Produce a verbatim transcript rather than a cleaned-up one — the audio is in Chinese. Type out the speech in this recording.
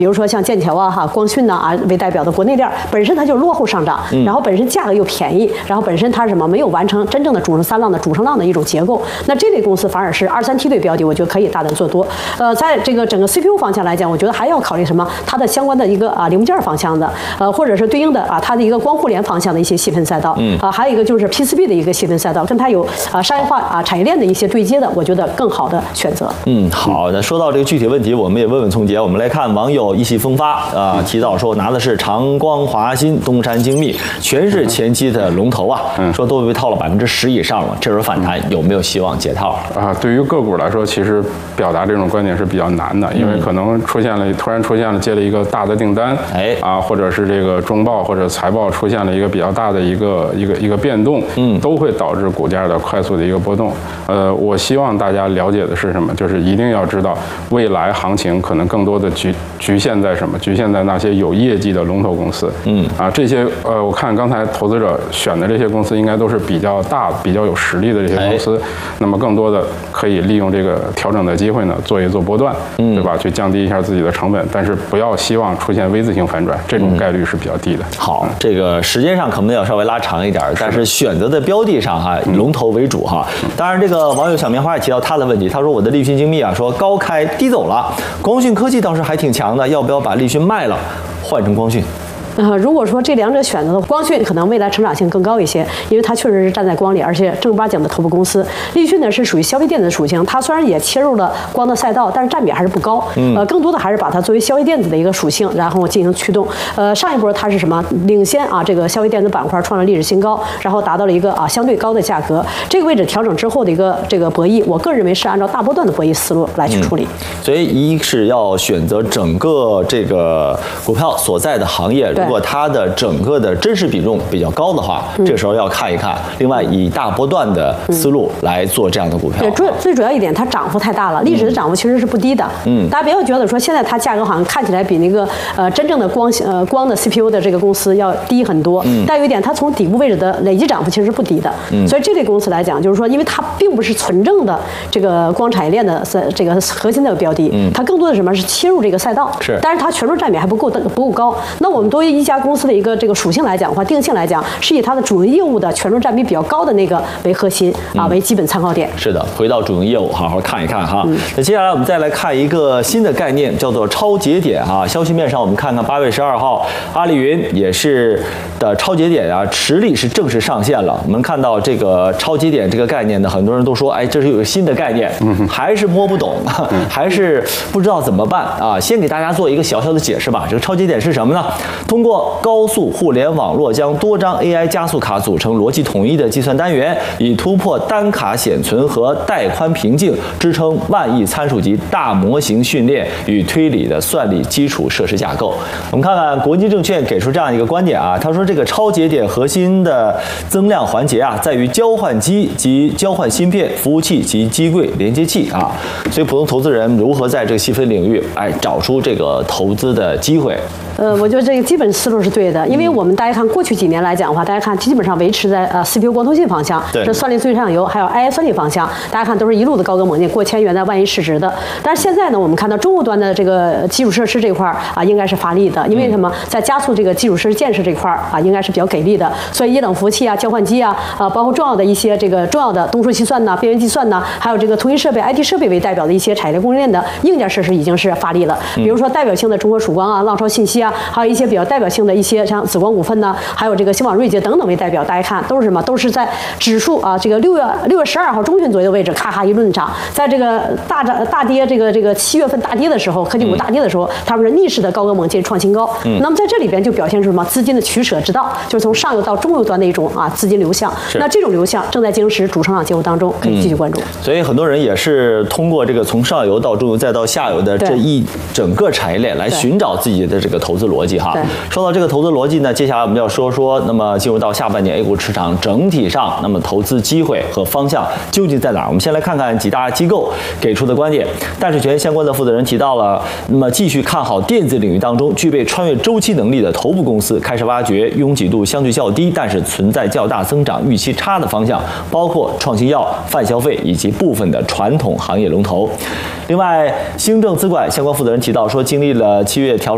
比如说像剑桥啊、哈光讯呐啊为代表的国内链本身它就落后上涨，然后本身价格又便宜，然后本身它是什么没有完成真正的主升三浪的主升浪的一种结构，那这类公司反而是二三梯队标的，我觉得可以大胆做多。呃，在这个整个 C P U 方向来讲，我觉得还要考虑什么？它的相关的一个啊零件方向的，呃，或者是对应的啊它的一个光互联方向的一些细分赛道，嗯啊，还有一个就是 P C B 的一个细分赛道，跟它有啊商业化啊产业链的一些对接的，我觉得更好的选择。 嗯，好的。说到这个具体问题，我们也问问聪杰。我们来看网友意气风发啊、呃，提到说拿的是长光、华新、东山精密，全是前期的龙头啊，嗯、说都被套了百分之十以上了。这轮反弹有没有希望解套啊？对于个股来说，其实表达这种观点是比较难的，因为可能出现了突然出现了接了一个大的订单，哎啊，或者是这个中报或者财报出现了一个比较大的一个一个一个变动，嗯，都会导致股价的快速的一个波动。呃，我希望大家了解的是什么？就是一定要知道未来行情可能更多的局局限在什么？局限在那些有业绩的龙头公司。嗯啊，这些呃，我看刚才投资者选的这些公司，应该都是比较大、比较有实力的这些公司。哎、那么更多的可以利用这个调整的机会呢，做一做波段，嗯、对吧？去降低一下自己的成本，但是不要希望出现 V 字形反转，这种概率是比较低的。 嗯、好，这个时间上可能要稍微拉长一点，但是选择的标的上哈，以龙头为主哈。当然，这个网友小棉花也提到他的问题，他说我的立讯精密啊，说高开低走了，光讯科技倒是还挺强的，要不要把立讯卖了，换成光讯？ 呃，如果说这两者选择的光讯可能未来成长性更高一些，因为它确实是站在光里，而且正儿八经的头部公司。立讯呢是属于消费电子的属性，它虽然也切入了光的赛道，但是占比还是不高。嗯，呃，更多的还是把它作为消费电子的一个属性，然后进行驱动。呃，上一波它是什么领先啊？这个消费电子板块创了历史新高，然后达到了一个啊相对高的价格。这个位置调整之后的一个这个博弈，我个人认为是按照大波段的博弈思路来去处理。 嗯、所以一是要选择整个这个股票所在的行业。如果它的整个的真实比重比较高的话，嗯、这时候要看一看。另外，以大波段的思路来做这样的股票。 对，最最主要一点，它涨幅太大了，历史的涨幅其实是不低的。嗯，大家不要觉得说现在它价格好像看起来比那个呃真正的光呃光的 C P U 的这个公司要低很多。嗯，但有一点，它从底部位置的累计涨幅其实是不低的。嗯，所以这类公司来讲，就是说，因为它并不是纯正的这个光产业链的这个核心的标的，嗯，它更多的什么是切入这个赛道。是，但是它权重占比还不够不够高。那我们作为一家公司的一个这个属性来讲的话，定性来讲，是以它的主营业务的权重占比比较高的那个为核心啊，为基本参考点。 是的，回到主营业务，好好看一看哈。嗯、那接下来我们再来看一个新的概念，叫做超节点哈。消息面上，我们看看八月十二号，阿里云也是的超节点啊，实力是正式上线了。我们看到这个超节点这个概念呢，很多人都说，哎，这是有个新的概念，嗯、还是摸不懂，嗯、还是不知道怎么办啊。先给大家做一个小小的解释吧。这个超节点是什么呢？通过高速互联网络将多张 A I 加速卡组成逻辑统一的计算单元，以突破单卡显存和带宽瓶颈，支撑万亿参数级大模型训练与推理的算力基础设施架构。我们看看国际证券给出这样一个观点啊，他说这个超节点核心的增量环节啊，在于交换机及交换芯片、服务器及机柜连接器啊，所以普通投资人如何在这个细分领域哎找出这个投资的机会？ 呃，我觉得这个基本思路是对的，因为我们大家看过去几年来讲的话，大家看基本上维持在呃 C P U 光通信方向，这算力最上游，还有 I I 算力方向，大家看都是一路的高歌猛进，过千元的万亿市值的。但是现在呢，我们看到中后端的这个基础设施这块啊，应该是发力的，因为什么，在加速这个基础设施建设这块啊，应该是比较给力的。所以液冷服务器啊、交换机啊，啊，包括重要的一些这个重要的东数计算呐、边缘计算呐，还有这个通信设备、I T 设备为代表的一些产业链供应链的硬件设施已经是发力了。比如说代表性的中国曙光啊、浪潮信息啊，还有一些比较代表性的一些像紫光股份呐，还有这个星网锐捷等等为代表，大家看都是什么？都是在指数啊这个六月六月十二号中旬左右的位置，咔咔一论涨，在这个大涨大跌这个这个七月份大跌的时候，科技股大跌的时候，他们是逆势的高歌猛进创新高。嗯，那么在这里边就表现出什么？资金的取舍之道，就是从上游到中游端的一种啊资金流向。那这种流向正在晶石主成长结构当中，可以继续关注。嗯、 所以很多人也是通过这个从上游到中游再到下游的这一整个产业链来寻找自己的这个投资逻辑哈。说到这个投资逻辑呢，接下来我们要说说，那么进入到下半年 A 股市场整体上，那么投资机会和方向究竟在哪儿？我们先来看看几大机构给出的观点。淡水泉相关的负责人提到了，那么继续看好电子领域当中具备穿越周期能力的头部公司，开始挖掘拥挤度相对较低，但是存在较大增长预期差的方向，包括创新药、泛消费以及部分的传统行业龙头。另外，兴正资管相关负责人提到说，经历了七月调